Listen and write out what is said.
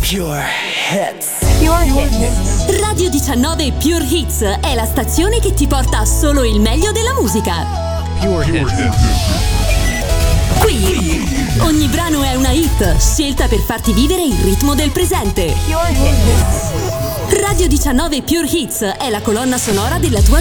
Pure Hits. Radio 19 Pure Hits è la stazione che ti porta solo il meglio della musica. Pure Hits. Qui ogni brano è una hit scelta per farti vivere il ritmo del presente. Radio 19 Pure Hits è la colonna sonora della tua